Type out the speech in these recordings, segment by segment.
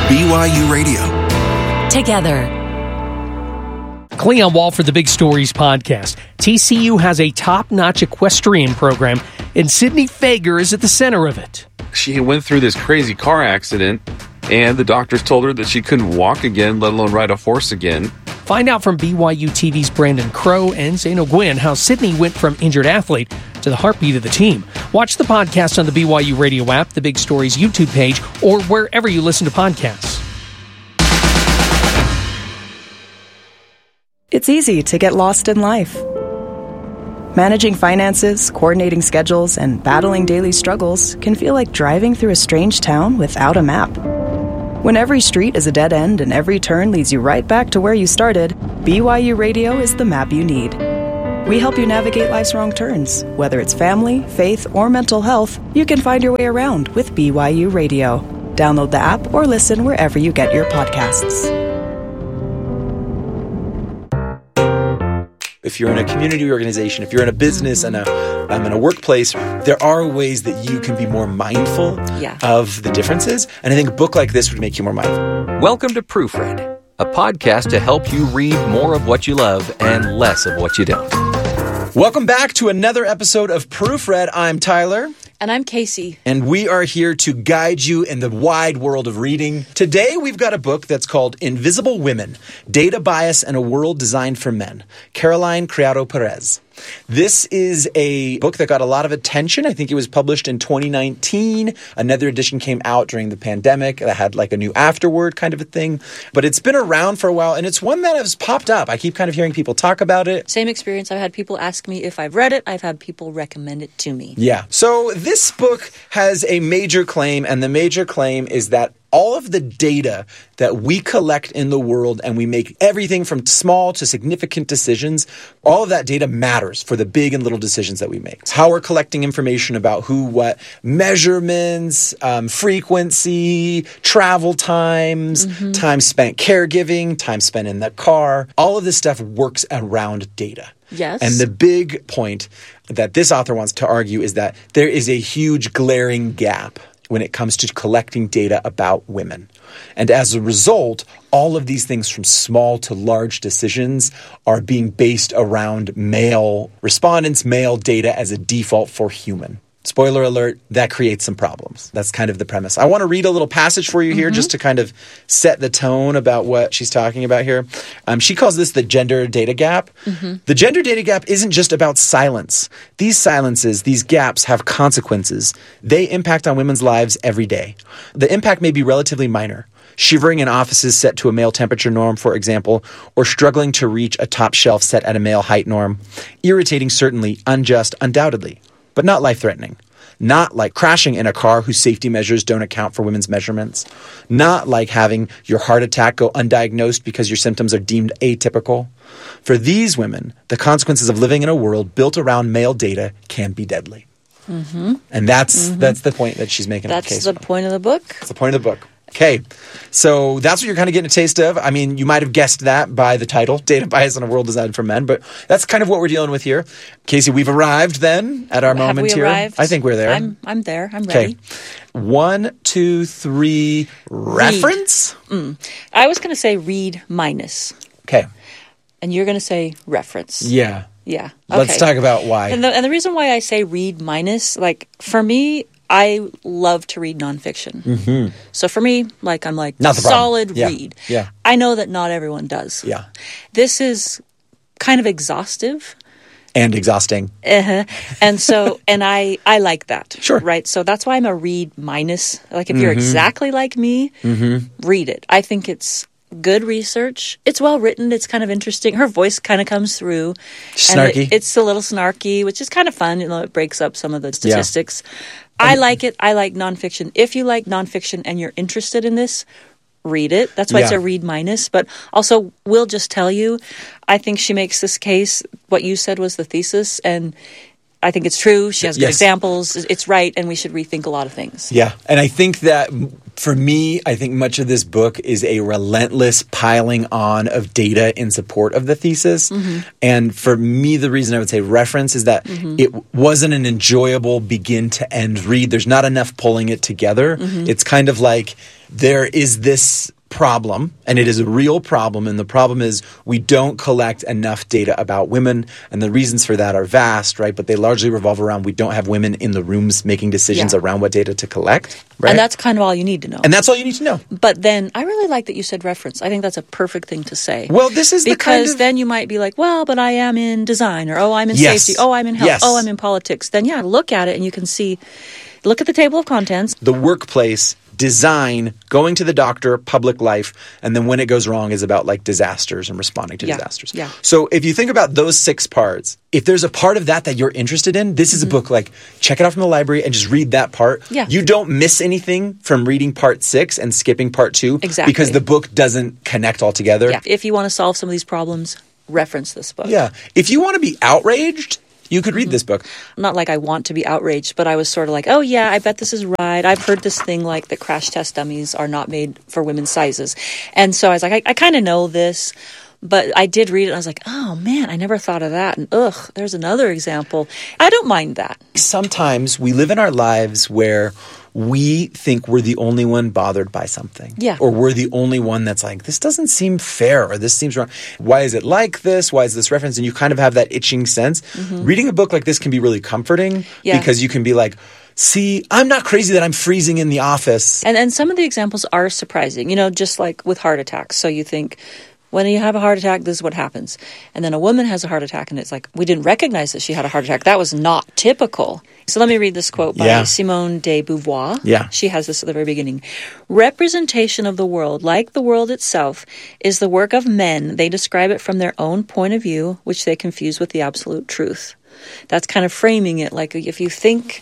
BYU Radio. Together. Cleon Wall for the Big Stories podcast. TCU has a top-notch equestrian program, and Sydney Fager is at the center of it. She went through this crazy car accident, and the doctors told her that she couldn't walk again, let alone ride a horse again. Find out from BYU TV's Brandon Crow and Zeno Gwynn how Sydney went from injured athlete to the heartbeat of the team. Watch the podcast on the BYU Radio app, the Big Stories YouTube page, or wherever you listen to podcasts. It's easy to get lost in life. Managing finances, coordinating schedules, and battling daily struggles can feel like driving through a strange town without a map. When every street is a dead end and every turn leads you right back to where you started, BYU Radio is the map you need. We help you navigate life's wrong turns. Whether it's family, faith, or mental health, you can find your way around with BYU Radio. Download the app or listen wherever you get your podcasts. If you're in a community organization, if you're in a business and in a workplace, there are ways that you can be more mindful of the differences. And I think a book like this would make you more mindful. Welcome to Proofread, a podcast to help you read more of what you love and less of what you don't. Welcome back to another episode of Proofread. I'm Tyler. And I'm Casey. And we are here to guide you in the wide world of reading. Today, we've got a book that's called Invisible Women, Data Bias and a World Designed for Men, Caroline Criado Perez. This is a book that got a lot of attention. I think it was published in 2019. Another edition came out during the pandemic that had like a new afterword kind of a thing. But it's been around for a while, and it's one that has popped up. I keep kind of hearing people talk about it. Same experience. I've had people ask me if I've read it. I've had people recommend it to me. Yeah. So this book has a major claim, and the major claim is that all of the data that we collect in the world, and we make everything from small to significant decisions, all of that data matters for the big and little decisions that we make. It's how we're collecting information about who, what, measurements, frequency, travel times, time spent caregiving, time spent in the car. All of this stuff works around data. Yes. And the big point that this author wants to argue is that there is a huge glaring gap when it comes to collecting data about women. And as a result, all of these things from small to large decisions are being based around male respondents, male data as a default for human. Spoiler alert, that creates some problems. That's kind of the premise. I want to read a little passage for you here just to kind of set the tone about what she's talking about here. She calls this the gender data gap. The gender data gap isn't just about silence. These silences, these gaps have consequences. They impact on women's lives every day. The impact may be relatively minor. Shivering in offices set to a male temperature norm, for example, or struggling to reach a top shelf set at a male height norm. Irritating, certainly. Unjust, undoubtedly. But not life-threatening. Not like crashing in a car whose safety measures don't account for women's measurements. Not like having your heart attack go undiagnosed because your symptoms are deemed atypical. For these women, the consequences of living in a world built around male data can be deadly. And that's the point that she's making. That's the point of the book. That's the point of the book. Okay, so that's what you're kind of getting a taste of. I mean, you might have guessed that by the title, Data Bias in a World Designed for Men, but that's kind of what we're dealing with here. Casey, we've arrived then at our moment here. Arrived? I think we're there. I'm there. I'm ready. Okay. 1, 2, 3, reference? I was going to say read minus. Okay. And you're going to say reference. Yeah. Yeah. Let's talk about why. And the reason why I say read minus, like for me, I love to read nonfiction. So for me, like I'm like not the solid yeah. read. Yeah. I know that not everyone does. Yeah. This is kind of exhaustive. And exhausting. And so, and I like that. Sure. Right? So that's why I'm a read minus. Like if you're exactly like me, read it. I think it's good research. It's well written. It's kind of interesting. Her voice kind of comes through. Snarky. It's a little snarky, which is kind of fun. You know, it breaks up some of the statistics. I like it. I like nonfiction. If you like nonfiction and you're interested in this, read it. That's why it's a read minus. But also, we'll just tell you, I think she makes this case. What you said was the thesis, and I think it's true. She has good examples. It's right, and we should rethink a lot of things. Yeah, and I think that For me, I think much of this book is a relentless piling on of data in support of the thesis. And for me, the reason I would say reference is that it wasn't an enjoyable begin to end read. There's not enough pulling it together. It's kind of like there is this problem, and it is a real problem, and the problem is we don't collect enough data about women, and the reasons for that are vast, right? But they largely revolve around we don't have women in the rooms making decisions around what data to collect, right? And that's kind of all you need to know. And that's all you need to know. But then I really like that you said reference. I think that's a perfect thing to say. Well, this is because then you might be like, well, but I am in design, or I'm in safety, I'm in health, I'm in politics. Then look at it and you can see, look at the table of contents. The workplace, design, going to the doctor, public life, and then when it goes wrong is about like disasters and responding to disasters. Yeah. So if you think about those 6 parts, if there's a part of that you're interested in, this is a book like check it out from the library and just read that part. Yeah. You don't miss anything from reading part 6 and skipping part 2 because the book doesn't connect all together. Yeah. If you want to solve some of these problems, reference this book. Yeah. If you want to be outraged, you could read this book. Not like I want to be outraged, but I was sort of like, oh yeah, I bet this is right. I've heard this thing like that crash test dummies are not made for women's sizes. And so I was like, I kind of know this, but I did read it and I was like, oh man, I never thought of that. And there's another example. I don't mind that. Sometimes we live in our lives where we think we're the only one bothered by something. Yeah. Or we're the only one that's like, this doesn't seem fair or this seems wrong. Why is it like this? Why is this reference? And you kind of have that itching sense. Reading a book like this can be really comforting because you can be like, see, I'm not crazy that I'm freezing in the office. And some of the examples are surprising, just like with heart attacks. So you think, when you have a heart attack, this is what happens. And then a woman has a heart attack, and it's like, we didn't recognize that she had a heart attack. That was not typical. So let me read this quote by Simone de Beauvoir. Yeah. She has this at the very beginning. Representation of the world, like the world itself, is the work of men. They describe it from their own point of view, which they confuse with the absolute truth. That's kind of framing it. Like if you think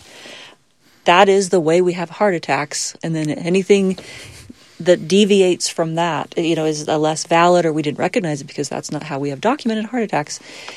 that is the way we have heart attacks, and then anything that deviates from that, is a less valid, or we didn't recognize it because that's not how we have documented heart attacks.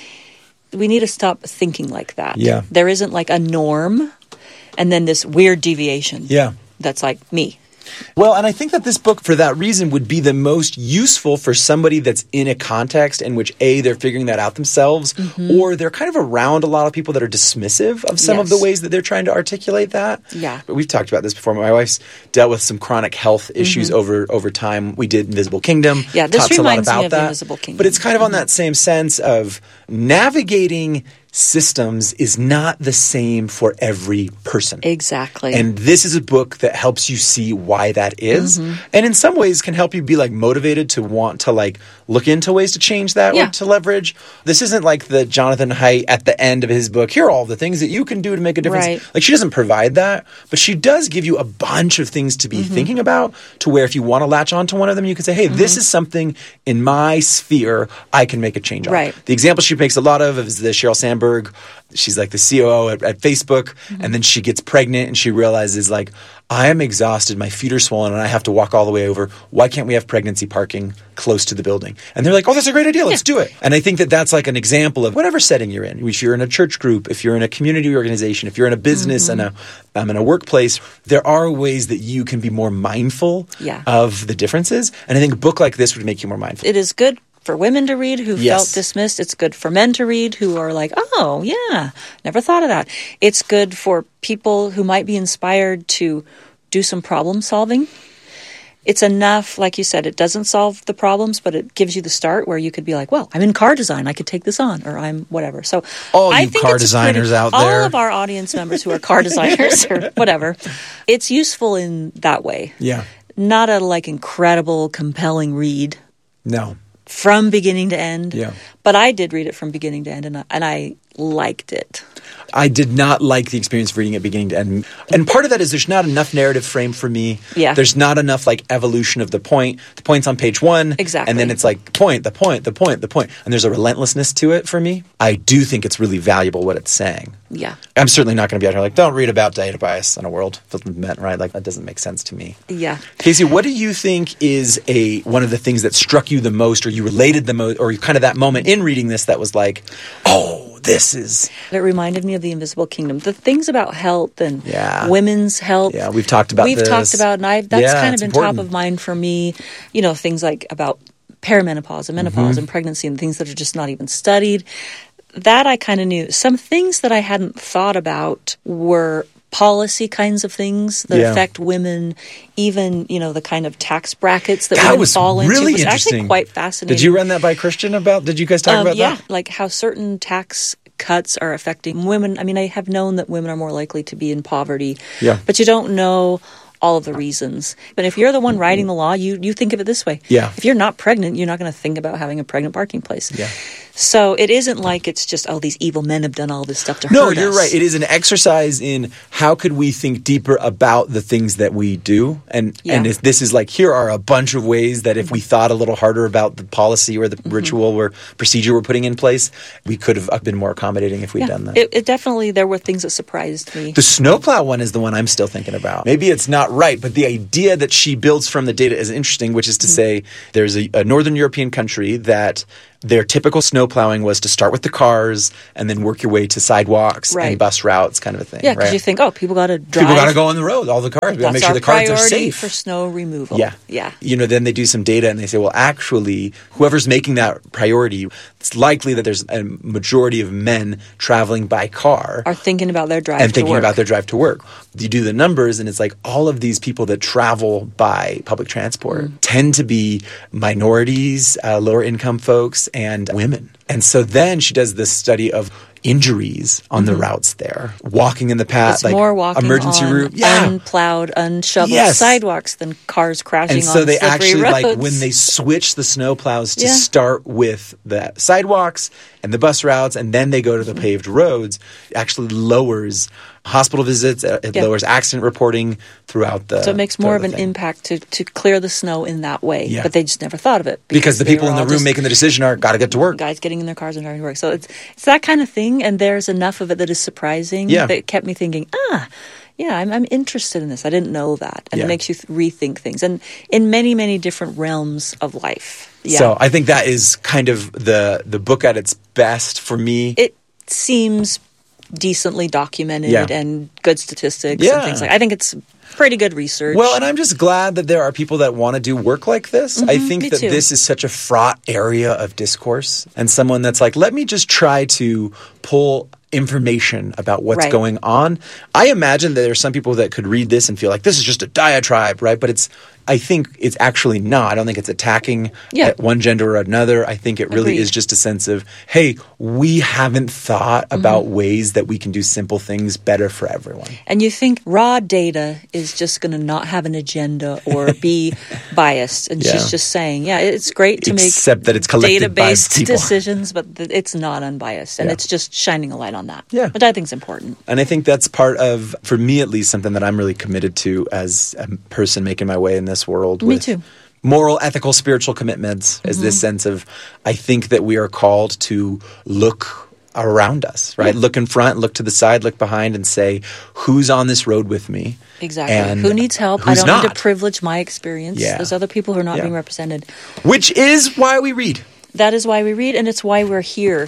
We need to stop thinking like that. Yeah. There isn't like a norm and then this weird deviation. Yeah. That's like me. Well, and I think that this book, for that reason, would be the most useful for somebody that's in a context in which, A, they're figuring that out themselves, or they're kind of around a lot of people that are dismissive of some of the ways that they're trying to articulate that. Yeah. But we've talked about this before. My wife's dealt with some chronic health issues over time. We did Invisible Kingdom. Yeah, this talks reminds a lot about me of that. Invisible Kingdom. But it's kind of on that same sense of navigating systems is not the same for every person. Exactly. And this is a book that helps you see why that is. And in some ways can help you be like motivated to want to like look into ways to change that or to leverage. This isn't like the Jonathan Haidt at the end of his book, here are all the things that you can do to make a difference. Right. Like she doesn't provide that, but she does give you a bunch of things to be thinking about, to where if you want to latch onto one of them, you can say, hey, this is something in my sphere I can make a change on. Right. The example she makes a lot of is the Sheryl Sandberg. She's like the COO at Facebook, and then she gets pregnant and she realizes like, I am exhausted, my feet are swollen, and I have to walk all the way over. Why can't we have pregnancy parking close to the building? And they're like, oh, that's a great idea. Let's do it. And I think that that's like an example of whatever setting you're in. If you're in a church group, if you're in a community organization, if you're in a business and in a workplace, there are ways that you can be more mindful of the differences. And I think a book like this would make you more mindful. It is good for women to read who felt dismissed. It's good for men to read who are like, oh, yeah, never thought of that. It's good for people who might be inspired to do some problem solving. It's enough, like you said, it doesn't solve the problems, but it gives you the start where you could be like, well, I'm in car design. I could take this on, or I'm whatever. So I think car designers out there. all of our audience members who are car designers or whatever, it's useful in that way. Yeah. Not a like incredible, compelling read. No. From beginning to end. Yeah. But I did read it from beginning to end, and I liked it. I did not like the experience of reading it beginning to end. And part of that is there's not enough narrative frame for me. Yeah. There's not enough like evolution of the point. The point's on page 1. Exactly. And then it's like the point. And there's a relentlessness to it for me. I do think it's really valuable what it's saying. Yeah. I'm certainly not going to be out here like, don't read about data bias in a world filled with men, right? Like that doesn't make sense to me. Yeah. Casey, what do you think is one of the things that struck you the most, or you related the most, or kind of that moment in reading this that was like, oh, this is. It reminded me of The Invisible Kingdom. The things about health and women's health. Yeah, we've talked about this. We've talked about, and that's kind of been important. top of mind for me. You know, things like about perimenopause and menopause and pregnancy and things that are just not even studied. That I kind of knew. Some things that I hadn't thought about were policy kinds of things that affect women, even, you know, the kind of tax brackets that women fall into. Really was interesting. actually quite fascinating. Did you run that by Christian did you guys talk about that? Yeah, like how certain tax cuts are affecting women. I mean, I have known that women are more likely to be in poverty, but you don't know all of the reasons. But if you're the one writing the law, you think of it this way. Yeah. If you're not pregnant, you're not going to think about having a pregnant parking place. Yeah. So it isn't like it's just, these evil men have done all this stuff to hurt us. No, you're right. It is an exercise in how could we think deeper about the things that we do. And this is like, here are a bunch of ways that if we thought a little harder about the policy or the ritual or procedure we're putting in place, we could have been more accommodating if we'd done that. It definitely, there were things that surprised me. The snowplow one is the one I'm still thinking about. Maybe it's not right, but the idea that she builds from the data is interesting, which is to say there's a Northern European country that their typical snow plowing was to start with the cars and then work your way to sidewalks and bus routes, kind of a thing. Yeah, because you think, people got to drive. People got to go on the road, all the cars. We got to make sure the cars are safe. For snow removal. Yeah. You know, then they do some data and they say, well, actually, whoever's making that priority, it's likely that there's a majority of men traveling by car. Are thinking about their drive and thinking about their drive to work. You do the numbers and it's like all of these people that travel by public transport tend to be minorities, lower income folks, and women. And so then she does this study of injuries on the routes there. Walking in the path, it's like more walking emergency on route. unplowed, unshoveled sidewalks than cars crashing on slippery roads. And so they actually, when they switch the snowplows to start with the sidewalks and the bus routes, and then they go to the paved roads, it actually lowers hospital visits, it lowers accident reporting throughout the... So it makes more of an impact to clear the snow in that way. Yeah. But they just never thought of it. Because the people in the room making the decision are, got to get to work. Guys getting in their cars and driving to work. So it's that kind of thing, and there's enough of it that is surprising that kept me thinking, I'm interested in this. I didn't know that. And it makes you rethink things. And in many, many different realms of life. Yeah. So I think that is kind of the book at its best for me. It seems decently documented and good statistics and things like that. I think it's pretty good research. Well, and I'm just glad that there are people that want to do work like this. I think that this is such a fraught area of discourse, and someone that's like, let me just try to pull information about what's going on. I imagine that there are some people that could read this and feel like this is just a diatribe, right? But I think it's actually not. I don't think it's attacking one gender or another. I think it really is just a sense of, hey, we haven't thought about ways that we can do simple things better for everyone. And you think raw data is just going to not have an agenda or be biased. And she's just saying, it's great to make that it's data-based decisions, but it's not unbiased. And it's just shining a light on that, which I think is important. And I think that's part of, for me at least, something that I'm really committed to as a person making my way in this world. Me too. Moral, ethical, spiritual commitments is this sense of, I think that we are called to look around us, right? Look in front, look to the side, look behind, and say, who's on this road with me? Exactly. And who needs help? I don't need to privilege my experience. Yeah. There's other people who are not being represented. Which is why we read. That is why we read, and it's why we're here.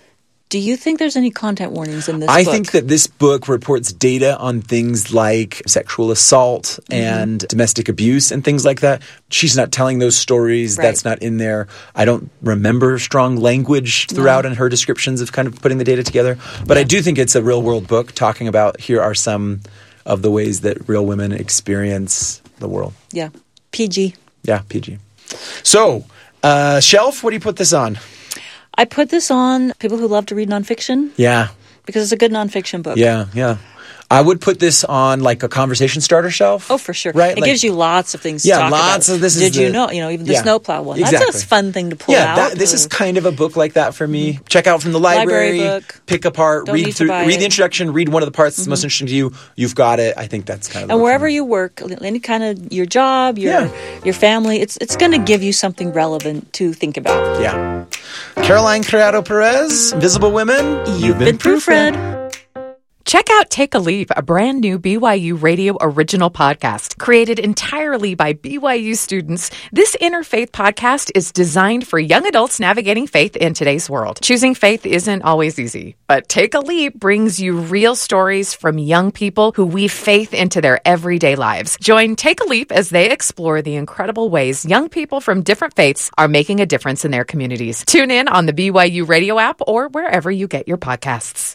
Do you think there's any content warnings in this book? I think that this book reports data on things like sexual assault and domestic abuse and things like that. She's not telling those stories. That's not in there. I don't remember strong language throughout in her descriptions of kind of putting the data together. But I do think it's a real-world book talking about here are some of the ways that real women experience the world. Yeah. PG. Yeah, PG. So, Shelf, what do you put this on? I put this on people who love to read nonfiction. Yeah. Because it's a good nonfiction book. Yeah. I would put this on like a conversation starter shelf. Oh, for sure. Right? It gives you lots of things to talk about. Lots of this. Did you know? Even the snowplow one. Exactly. That's a fun thing to pull out. This is kind of a book like that for me. Check out from the library book. Pick apart, read the introduction, read one of the parts that's most interesting to you. You've got it. I think that's kind of. And wherever you work, any kind of your job, your family, it's going to give you something relevant to think about. Yeah. Caroline Criado Perez, Invisible Women. You've been proofread. Check out Take a Leap, a brand new BYU Radio original podcast created entirely by BYU students. This interfaith podcast is designed for young adults navigating faith in today's world. Choosing faith isn't always easy, but Take a Leap brings you real stories from young people who weave faith into their everyday lives. Join Take a Leap as they explore the incredible ways young people from different faiths are making a difference in their communities. Tune in on the BYU Radio app or wherever you get your podcasts.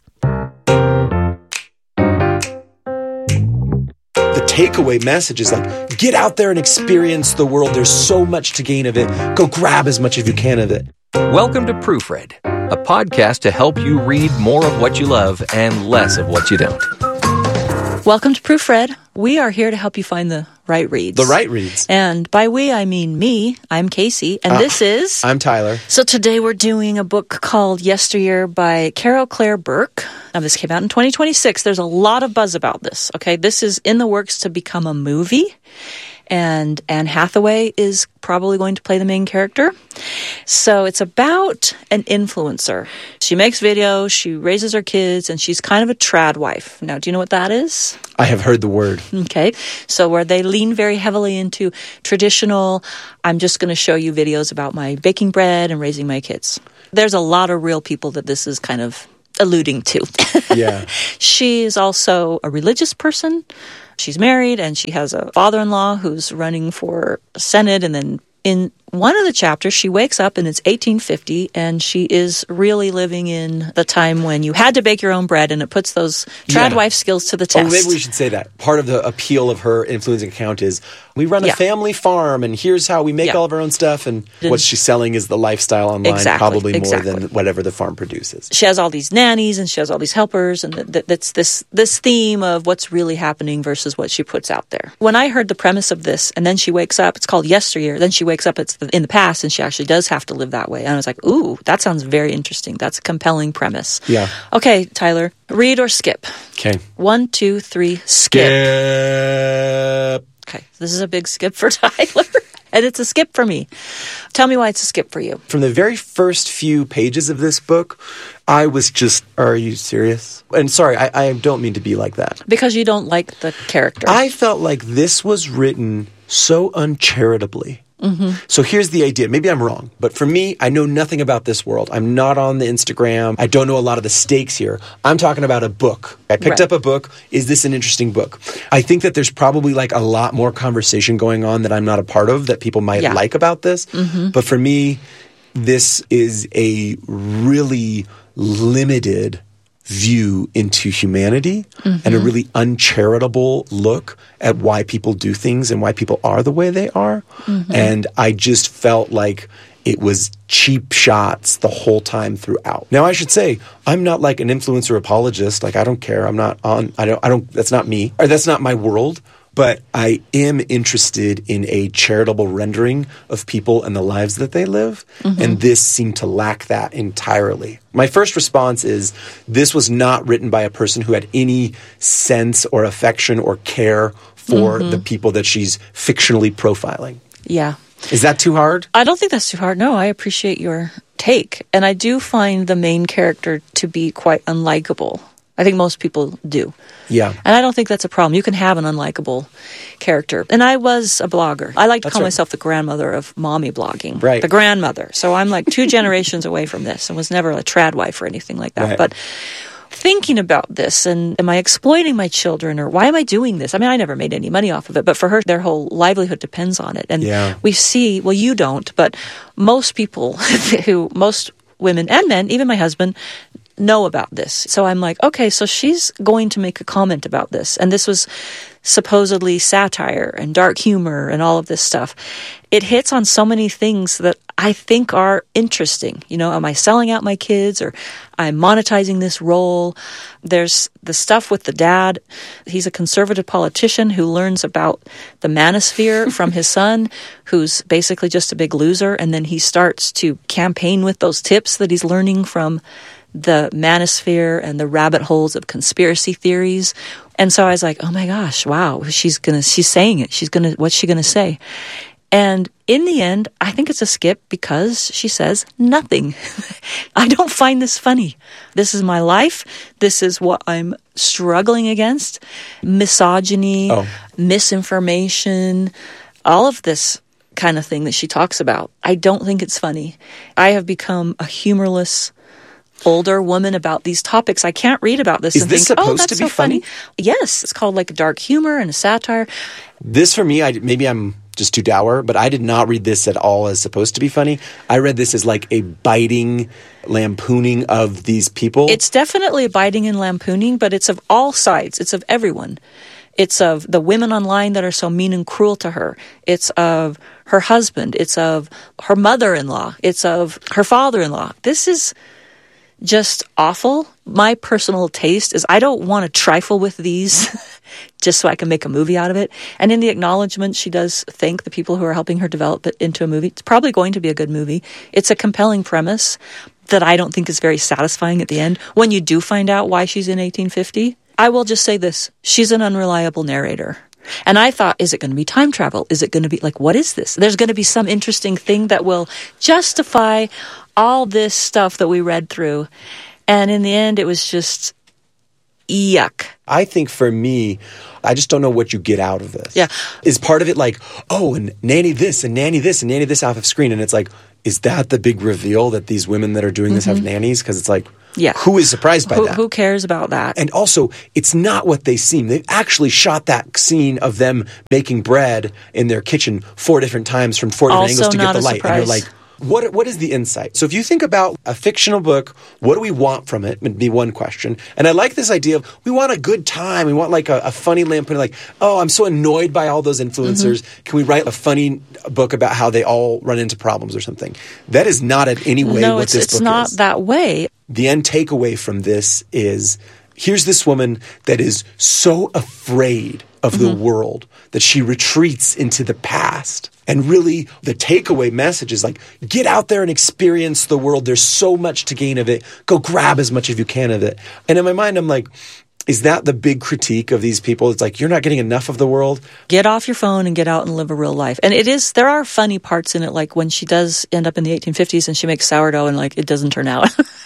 The takeaway message is like, get out there and experience the world. There's so much to gain of it. Go grab as much as you can of it. Welcome to Proofread, a podcast to help you read more of what you love and less of what you don't. Welcome to Proofread. We are here to help you find the right reads. The right reads. And by we, I mean me. I'm Casey, and this is... I'm Tyler. So today we're doing a book called Yesteryear by Carol Claire Burke. Now, this came out in 2026. There's a lot of buzz about this, okay? This is in the works to become a movie, and Anne Hathaway is probably going to play the main character. So it's about an influencer. She makes videos, she raises her kids, and she's kind of a trad wife. Now, do you know what that is? I have heard the word. Okay. So where they lean very heavily into traditional, I'm just going to show you videos about my baking bread and raising my kids. There's a lot of real people that this is kind of alluding to. Yeah. She is also a religious person. She's married and she has a father-in-law who's running for Senate. And then in one of the chapters, she wakes up and it's 1850 and she is really living in the time when you had to bake your own bread, and it puts those trad wife skills to the test. Oh, maybe we should say that. Part of the appeal of her influencing account is we run a family farm and here's how we make all of our own stuff, and what she's selling is the lifestyle online, probably more than whatever the farm produces. She has all these nannies and she has all these helpers, and that's this theme of what's really happening versus what she puts out there. When I heard the premise of this, and then she wakes up, it's called Yesteryear, then she wakes up, it's in the past, and she actually does have to live that way. And I was like, ooh, that sounds very interesting. That's a compelling premise. Yeah. Okay, Tyler, read or skip? Okay. 1, 2, 3, skip. Okay, this is a big skip for Tyler. And it's a skip for me. Tell me why it's a skip for you. From the very first few pages of this book, I was just, are you serious? And sorry, I don't mean to be like that. Because you don't like the character. I felt like this was written so uncharitably. Mm-hmm. So here's the idea. Maybe I'm wrong, but for me, I know nothing about this world. I'm not on the Instagram. I don't know a lot of the stakes here. I'm talking about a book. I picked up a book. Is this an interesting book? I think that there's probably like a lot more conversation going on that I'm not a part of that people might like about this. Mm-hmm. But for me, this is a really limited view into humanity and a really uncharitable look at why people do things and why people are the way they are. Mm-hmm. And I just felt like it was cheap shots the whole time throughout. Now, I should say, I'm not like an influencer apologist. Like, I don't care. I'm not on, I don't, that's not me. Or that's not my world. But I am interested in a charitable rendering of people and the lives that they live. Mm-hmm. And this seemed to lack that entirely. My first response is this was not written by a person who had any sense or affection or care for the people that she's fictionally profiling. Yeah. Is that too hard? I don't think that's too hard. No, I appreciate your take. And I do find the main character to be quite unlikable. I think most people do. Yeah. And I don't think that's a problem. You can have an unlikable character. And I was a blogger. I like to call myself the grandmother of mommy blogging. Right. The grandmother. So I'm like 2 generations away from this and was never a trad wife or anything like that. Right. But thinking about this, and am I exploiting my children, or why am I doing this? I mean, I never made any money off of it, but for her, their whole livelihood depends on it. And we see, well, you don't, but most people most women and men, even my husband, know about this. So I'm like, okay, so she's going to make a comment about this. And this was supposedly satire and dark humor and all of this stuff. It hits on so many things that I think are interesting. You know, am I selling out my kids, or I'm monetizing this role? There's the stuff with the dad. He's a conservative politician who learns about the manosphere from his son, who's basically just a big loser. And then he starts to campaign with those tips that he's learning from the manosphere and the rabbit holes of conspiracy theories. And so I was like, oh my gosh, wow, she's saying it. What's she gonna say? And in the end, I think it's a skip because she says nothing. I don't find this funny. This is my life. This is what I'm struggling against. Misogyny, misinformation, all of this kind of thing that she talks about. I don't think it's funny. I have become a humorless older woman about these topics. I can't read about this and think, oh, that's so funny. Yes, it's called like a dark humor and a satire. This for me, maybe I'm just too dour, but I did not read this at all as supposed to be funny. I read this as like a biting lampooning of these people. It's definitely a biting and lampooning, but it's of all sides. It's of everyone. It's of the women online that are so mean and cruel to her. It's of her husband. It's of her mother-in-law. It's of her father-in-law. This is just awful. My personal taste is I don't want to trifle with these just so I can make a movie out of it. And in the acknowledgement, she does thank the people who are helping her develop it into a movie. It's probably going to be a good movie. It's a compelling premise that I don't think is very satisfying at the end. When you do find out why she's in 1850, I will just say this. She's an unreliable narrator. And I thought, is it going to be time travel? Is it going to be like, what is this? There's going to be some interesting thing that will justify all this stuff that we read through. And in the end, it was just yuck. I think for me, I just don't know what you get out of this. Yeah. Is part of it like, oh, and nanny this and nanny this and nanny this off of screen. And it's like, is that the big reveal that these women that are doing this have nannies? Because it's like, who is surprised by that? Who cares about that? And also, it's not what they seem. They've actually shot that scene of them making bread in their kitchen 4 different times from 4 different angles to get the light. Surprise. And you're like, what is the insight? So if you think about a fictional book, what do we want from it? Would be one question. And I like this idea of we want a good time. We want like a funny lampoon. Like, oh, I'm so annoyed by all those influencers. Can we write a funny book about how they all run into problems or something? That is not in any way what this book is. No, it's not that way. The end takeaway from this is here's this woman that is so afraid of the world that she retreats into the past. And really, the takeaway message is like, get out there and experience the world. There's so much to gain of it. Go grab as much as you can of it. And in my mind, I'm like, is that the big critique of these people? It's like, you're not getting enough of the world. Get off your phone and get out and live a real life. And there are funny parts in it, like when she does end up in the 1850s and she makes sourdough and like it doesn't turn out.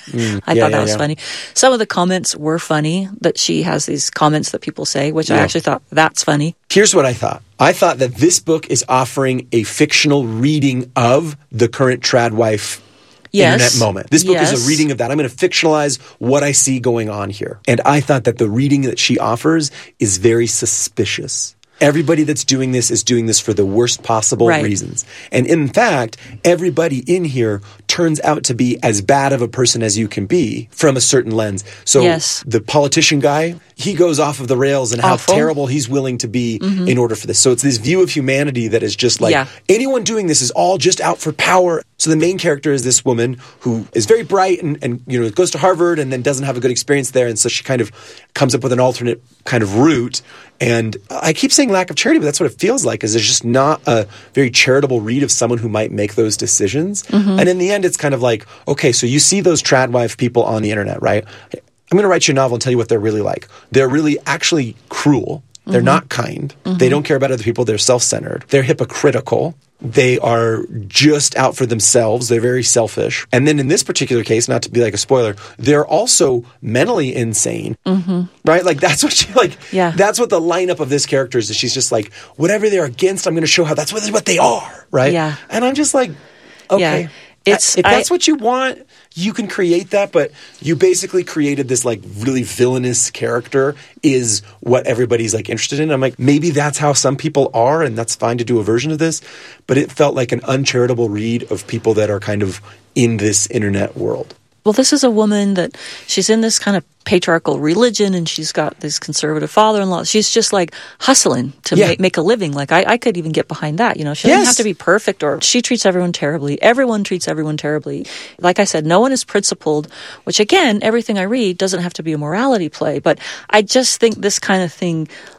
I thought that was funny. Some of the comments were funny, that she has these comments that people say, which I actually thought, that's funny. Here's what I thought. I thought that this book is offering a fictional reading of the current tradwife internet moment. This book is a reading of that. I'm going to fictionalize what I see going on here. And I thought that the reading that she offers is very suspicious. Everybody that's doing this is doing this for the worst possible reasons. And in fact, everybody in here turns out to be as bad of a person as you can be from a certain lens. So the politician guy, he goes off of the rails and how terrible he's willing to be in order for this. So it's this view of humanity that is just like, anyone doing this is all just out for power. So the main character is this woman who is very bright and goes to Harvard and then doesn't have a good experience there. And so she kind of comes up with an alternate kind of route. And I keep saying lack of charity, but that's what it feels like, is there's just not a very charitable read of someone who might make those decisions. And in the end, it's kind of like, okay, so you see those tradwife people on the internet, right? I'm going to write you a novel and tell you what they're really like. They're really actually cruel. They're not kind. They don't care about other people. They're self-centered. They're hypocritical. They are just out for themselves. They're very selfish. And then in this particular case, not to be like a spoiler, they're also mentally insane. Right? Like that's what that's what the lineup of this character is. She's just like, whatever they're against, I'm going to show how that's what they are. Right? Yeah. And I'm just like, okay. If that's what you want, you can create that, but you basically created this like really villainous character is what everybody's like interested in. I'm like, maybe that's how some people are, and that's fine to do a version of this, but it felt like an uncharitable read of people that are kind of in this internet world. Well, this is a woman that she's in this kind of patriarchal religion, and she's got this conservative father-in-law. She's just like hustling to make a living. Like I could even get behind that. She doesn't have to be perfect, or she treats everyone terribly. Everyone treats everyone terribly. Like I said, no one is principled, which again, everything I read doesn't have to be a morality play. But I just think this kind of thing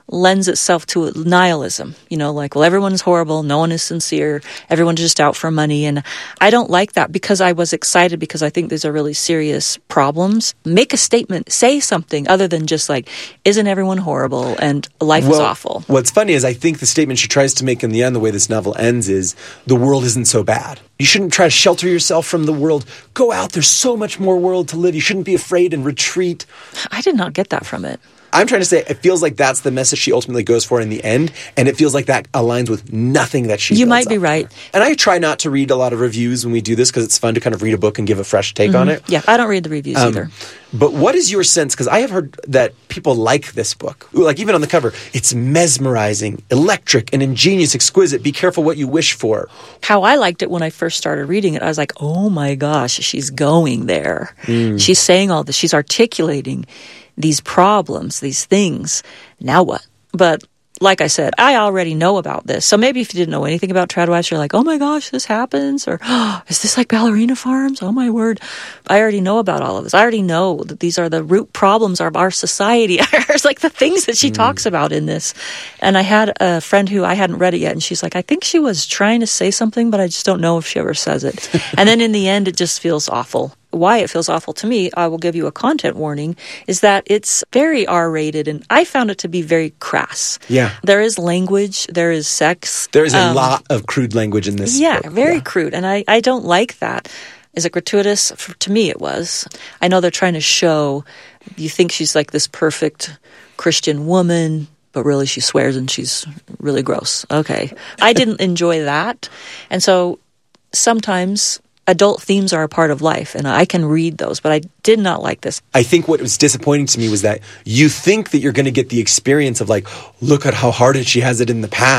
lends itself to nihilism. Like, well, everyone's horrible, no one is sincere, everyone's just out for money. And I don't like that, because I was excited, because I think these are really serious problems. Make a statement, say something other than just like, isn't everyone horrible and life is awful. What's funny is I think the statement she tries to make in the end, the way this novel ends, is the world isn't so bad. You shouldn't try to shelter yourself from the world. Go out, there's so much more world to live. You shouldn't be afraid and retreat. I did not get that from it. I'm trying to say, it feels like that's the message she ultimately goes for in the end, and it feels like that aligns with nothing that she You might be right. And I try not to read a lot of reviews when we do this, because it's fun to kind of read a book and give a fresh take on it. Yeah, I don't read the reviews either. But what is your sense? Because I have heard that people like this book. Like, even on the cover, it's mesmerizing, electric, and ingenious, exquisite. Be careful what you wish for. How I liked it when I first started reading it, I was like, oh my gosh, she's going there. She's saying all this. She's articulating these problems, these things. Now what? But like I said, I already know about this. So maybe if you didn't know anything about Tradwives, you're like, oh my gosh, this happens. Or, oh, is this like ballerina farms? Oh my word. I already know about all of this. I already know that these are the root problems of our society. It's like the things that she talks about in this. And I had a friend who I hadn't read it yet, and she's like, I think she was trying to say something, but I just don't know if she ever says it. And then in the end, it just feels awful. Why it feels awful to me, I will give you a content warning, is that it's very R-rated, and I found it to be very crass. Yeah. There is language, there is sex. There is a lot of crude language in this book. Very crude, and I don't like that. Is it gratuitous? To me, it was. I know they're trying to show, you think she's like this perfect Christian woman, but really she swears and she's really gross. Okay. I didn't enjoy that. And so sometimes adult themes are a part of life, and I can read those, but I did not like this. I think what was disappointing to me was that you think that you're going to get the experience of like, look at how hard she has it in the past.